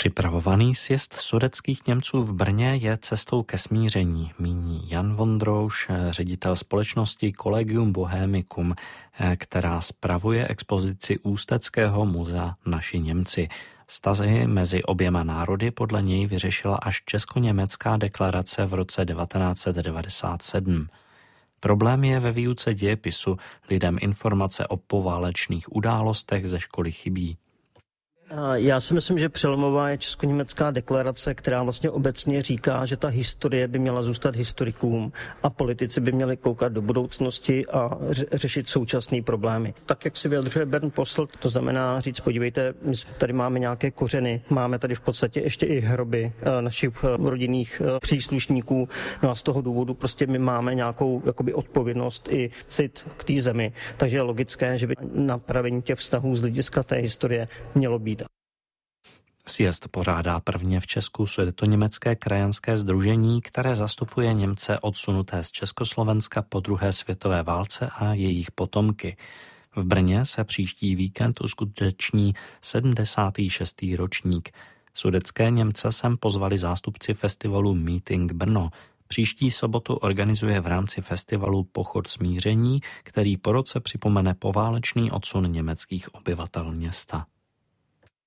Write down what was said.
Připravovaný sjezd sudetských Němců v Brně je cestou ke smíření, míní Jan Vondrouš, ředitel společnosti Collegium Bohemicum, která spravuje expozici Ústeckého muzea Naši Němci. Vztahy mezi oběma národy podle něj vyřešila až česko-německá deklarace v roce 1997. Problém je ve výuce dějepisu, lidem informace o poválečných událostech ze školy chybí. Já si myslím, že přelomová je česko-německá deklarace, která vlastně obecně říká, že ta historie by měla zůstat historikům a politici by měli koukat do budoucnosti a řešit současné problémy. Tak, jak si vyjadřuje Bernd Posselt, to znamená říct, podívejte, my tady máme nějaké kořeny, máme tady v podstatě ještě i hroby našich rodinných příslušníků, no a z toho důvodu prostě my máme nějakou jakoby odpovědnost i cit k té zemi, takže je logické, že by napravení těch vztahů z hlediska té historie mělo být. Sjezd pořádá prvně v Česku Sudetoněmecké krajanské sdružení, které zastupuje Němce odsunuté z Československa po druhé světové válce a jejich potomky. V Brně se příští víkend uskuteční 76. ročník. Sudetské Němce sem pozvali zástupci festivalu Meeting Brno. Příští sobotu organizuje v rámci festivalu Pochod smíření, který po roce připomene poválečný odsun německých obyvatel města.